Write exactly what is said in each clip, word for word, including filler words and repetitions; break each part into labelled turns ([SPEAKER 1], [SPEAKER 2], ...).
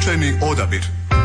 [SPEAKER 1] Slučajni odabir.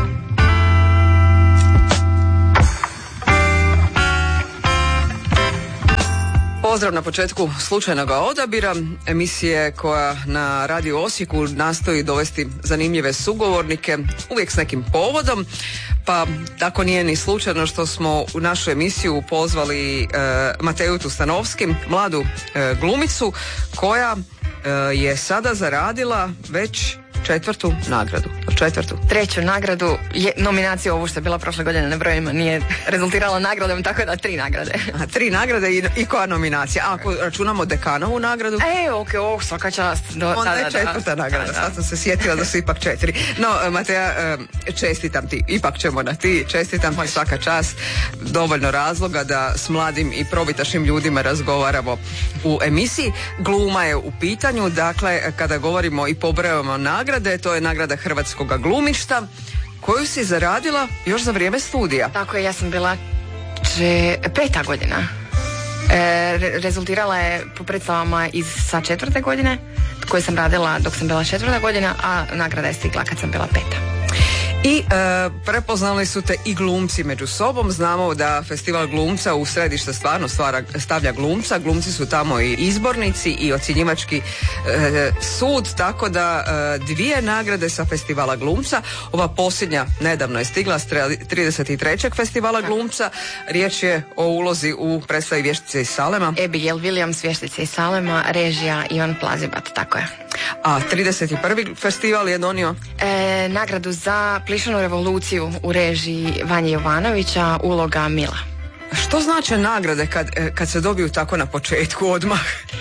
[SPEAKER 2] Pozdrav na početku slučajnog odabira, emisije koja na Radio Osijeku nastoji dovesti zanimljive sugovornike, uvijek s nekim povodom, pa tako nije ni slučajno što smo u našu emisiju pozvali e, Mateju Tustanovski, mladu e, glumicu koja e, je sada zaradila već četvrtu nagradu. Četvrtu.
[SPEAKER 3] Treću nagradu, je, nominaciju ovu što je bila prošle godine na brojima nije rezultirala nagradom, tako da tri nagrade.
[SPEAKER 2] A, tri nagrade i, i koja nominacija? A ako računamo dekanovu nagradu?
[SPEAKER 3] E, ok, oh, svaka čast. Do,
[SPEAKER 2] Onda
[SPEAKER 3] da,
[SPEAKER 2] je
[SPEAKER 3] da,
[SPEAKER 2] četvrta
[SPEAKER 3] da,
[SPEAKER 2] nagrada.
[SPEAKER 3] da, da.
[SPEAKER 2] Sad sam se sjetila da su ipak četiri. No, Mateja, čestitam ti. Ipak ćemo na ti. Čestitam ti, svaka čast. Dovoljno razloga da s mladim i probitašnim ljudima razgovaramo u emisiji. Gluma je u pitanju. Dakle, kada govorimo i pobrojavamo nagrade, to je nagrada hrvatskoga glumišta koju si zaradila još za vrijeme studija.
[SPEAKER 3] Tako je, ja sam bila če, peta godina. E, re, rezultirala je po predstavama iz sa četvrte godine, koje sam radila dok sam bila četvrta godina, a nagrada je stigla kad sam bila peta.
[SPEAKER 2] I e, prepoznali su te i glumci među sobom. Znamo da festival glumca u središte stvarno stvara, stavlja glumca. Glumci su tamo i izbornici i ocjenjivački e, sud, tako da e, dvije nagrade sa festivala glumca. Ova posljednja nedavno je stigla s trideset trećeg festivala glumca. Riječ je o ulozi u predstavi Vještice iz Salema.
[SPEAKER 3] Abigail Williams, Vještice iz Salema, režija Ivan Plazibat, tako je.
[SPEAKER 2] A trideset prvi festival je donio?
[SPEAKER 3] E, nagradu za Plišanu revoluciju u režiji Vanje Jovanovića, uloga Mila.
[SPEAKER 2] Što znače nagrade kad, kad se dobiju tako na početku odmah?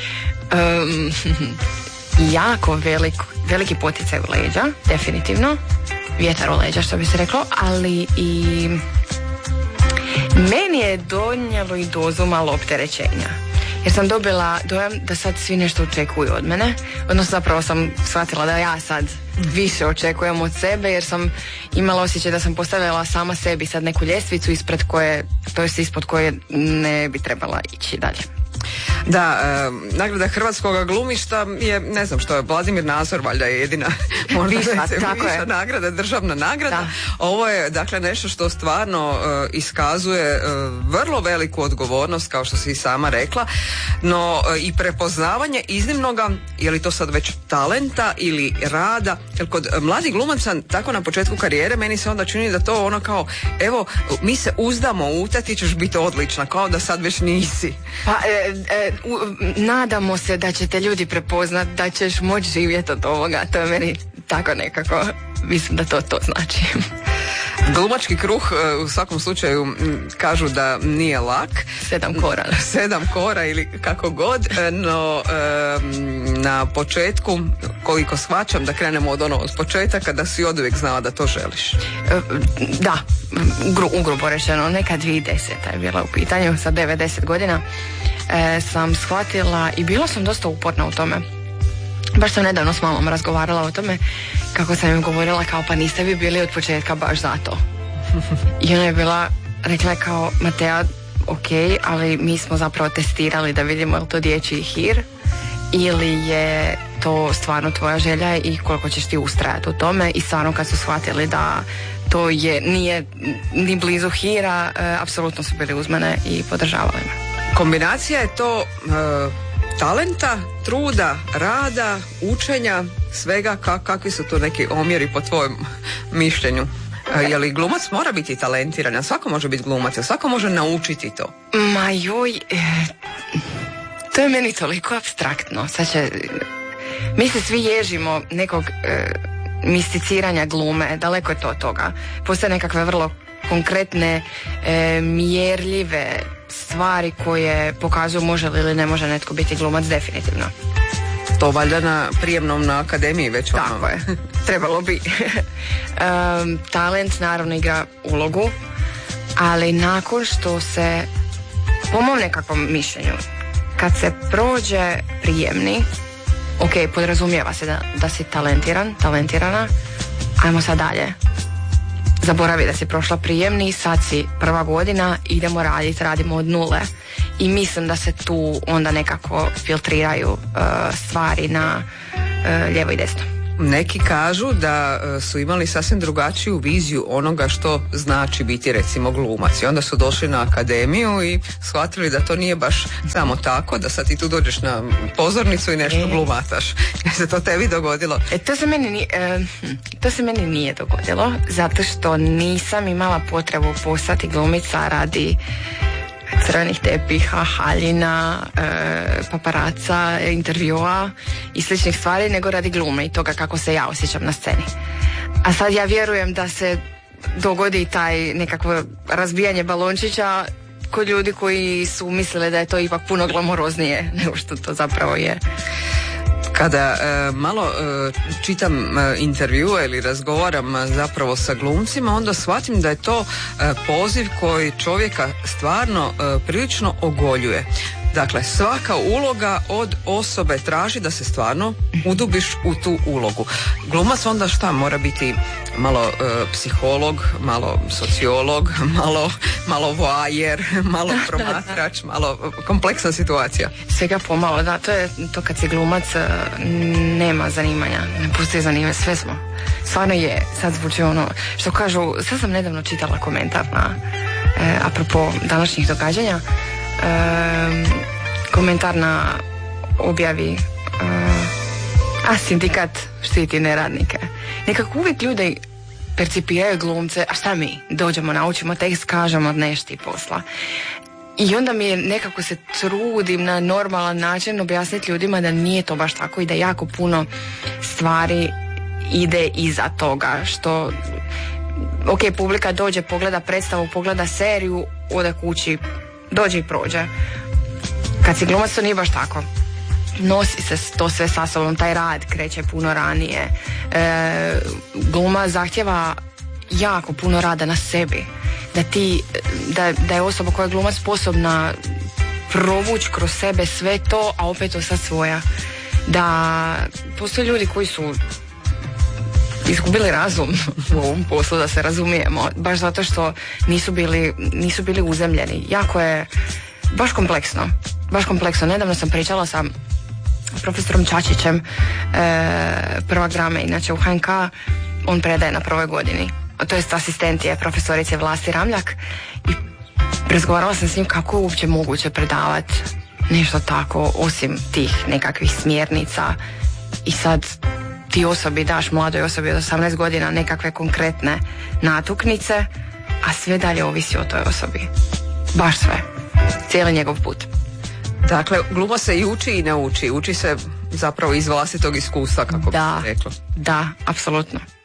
[SPEAKER 3] Um, jako velik, veliki poticaj u leđa, definitivno. Vjetar u leđa, što bi se reklo, ali i meni je donijelo i dozu malo opterećenja. Jer sam dobila dojam da sad svi nešto očekuju od mene. Odnosno zapravo sam shvatila da ja sad više očekujem od sebe, jer sam imala osjećaj da sam postavila sama sebi sad neku ljestvicu ispred koje, to jest ispod koje ne bi trebala ići dalje.
[SPEAKER 2] Da, e, nagrada hrvatskog glumišta je, ne znam što je, Vladimir Nazor valjda je jedina možda
[SPEAKER 3] viša,
[SPEAKER 2] da se
[SPEAKER 3] tako
[SPEAKER 2] viša
[SPEAKER 3] je.
[SPEAKER 2] nagrada, državna nagrada.
[SPEAKER 3] Da.
[SPEAKER 2] Ovo je dakle nešto što stvarno e, iskazuje e, vrlo veliku odgovornost, kao što si i sama rekla, no e, i prepoznavanje iznimnoga, je li to sad već talenta ili rada, jer kod mladih glumaca tako na početku karijere meni se onda čini da to ono kao, evo, mi se uzdamo u te, ti ćeš biti odlična, kao da sad već nisi.
[SPEAKER 3] Pa, e, e, u, nadamo se da će te ljudi prepoznat, da ćeš moći živjeti od ovoga. To je meni tako nekako, mislim da to to znači.
[SPEAKER 2] Glumački kruh u svakom slučaju kažu da nije lak.
[SPEAKER 3] Sedam kora.
[SPEAKER 2] Sedam kora ili kako god, no na početku, koliko shvaćam, da krenemo od onog od početaka, da si oduvijek znala da to želiš.
[SPEAKER 3] Da, gru, ugrubo rečeno, neka dvije tisuće deseta je bila u pitanju, sa devedeset godina e, sam shvatila i bila sam dosta uporna u tome. Baš sam nedavno s mamom razgovarala o tome, kako sam im govorila kao, pa niste vi bili od početka baš zato. I ona je bila, rekla je kao, Mateja, ok, ali mi smo zapravo testirali da vidimo je li to dječji hir ili je to stvarno tvoja želja i koliko ćeš ti ustrajati u tome. I stvarno kad su shvatili da to je, nije ni blizu hira, e, apsolutno su bili uz mene i podržavali me.
[SPEAKER 2] Kombinacija je to e, talenta, truda, rada, učenja, svega. Kak, kakvi su to neki omjeri po tvojem mišljenju? E, je li glumac mora biti talentiran? Svako može biti glumac, svako može naučiti to.
[SPEAKER 3] Ma joj, e, to je meni toliko apstraktno. Sad će, mi se svi ježimo nekog e, misticiranja glume, daleko je to od toga. Postoje nekakve vrlo konkretne, e, mjerljive stvari koje pokazuju može li ili ne može netko biti glumac, definitivno.
[SPEAKER 2] To valjda na prijemnom na akademiji već ono.
[SPEAKER 3] Tako je, trebalo bi. um, talent naravno igra ulogu, ali nakon što se, po mom nekakvom mišljenju, kad se prođe prijemni, ok, podrazumijeva se da, da si talentiran, talentirana, ajmo sad dalje. Zaboravi da si prošla prijemni, sad si prva godina, idemo raditi, radimo od nule. I mislim da se tu onda nekako filtriraju uh, stvari na uh, lijevo i desno.
[SPEAKER 2] neki kažu da su imali sasvim drugačiju viziju onoga što znači biti recimo glumac i onda su došli na akademiju i shvatili da to nije baš samo tako, da sad ti tu dođeš na pozornicu i nešto e. glumataš. Je se to tebi dogodilo?
[SPEAKER 3] E, to, se meni, ni, e, to se meni nije dogodilo zato što nisam imala potrebu postati glumica radi crvenih tepiha, haljina, e, paparaca, intervjua i sličnih stvari, nego radi glume i toga kako se ja osjećam na sceni. A sad ja vjerujem da se dogodi taj nekakvo razbijanje balončića kod ljudi koji su mislili da je to ipak puno glamoroznije nego što to zapravo je.
[SPEAKER 2] Kada e, malo e, čitam e, intervjue ili razgovaram e, zapravo sa glumcima, onda shvatim da je to e, poziv koji čovjeka stvarno e, prilično ogoljuje. Dakle, svaka uloga od osobe traži da se stvarno udubiš u tu ulogu. Glumac onda šta? Mora biti malo e, psiholog, malo sociolog, malo, malo voajer, malo promatrač, malo kompleksna situacija.
[SPEAKER 3] Svega pomalo, da, to je to kad si glumac, nema zanimanja, ne postoji zanimanje, sve smo. Stvarno je, sad zvuči ono, što kažu, sad sam nedavno čitala komentar na, e, apropo današnjih događanja, Um, komentar na objavi uh, a sindikat štiti neradnike. Nekako uvijek ljudi percipiraju glumce, a šta mi dođemo, naučimo tekst, kažemo nešto i posla. I onda mi je nekako se trudim na normalan način objasniti ljudima da nije to baš tako i da jako puno stvari ide iza toga, što ok, publika dođe, pogleda predstavu, pogleda seriju, ode kući, dođe i prođe. Kad si glumac to nije baš tako. Nosi se to sve sa sobom, taj rad kreće puno ranije. E, gluma zahtjeva jako puno rada na sebi. Da ti, da, da je osoba koja je glumac sposobna provući kroz sebe sve to, a opet ostati svoja. Da postoje ljudi koji su izgubili razum u ovom poslu, da se razumijemo, baš zato što nisu bili, nisu bili uzemljeni. Jako je baš kompleksno. Baš kompleksno. Nedavno sam pričala sa profesorom Čačićem, e, prva grame, inače u H N K, on predaje na prvoj godini. To jest asistent je profesorice Vlasti Ramljak i razgovarala sam s njim kako je uopće moguće predavati nešto tako, osim tih nekakvih smjernica. I sad ti osobi daš, mladoj osobi od osamnaest godina, nekakve konkretne natuknice, a sve dalje ovisi o toj osobi. Baš sve. Cijeli njegov put.
[SPEAKER 2] Dakle, gluma se i uči i ne uči. Uči se zapravo iz vlastitog iskustva, kako bi se reklo.
[SPEAKER 3] Da, apsolutno.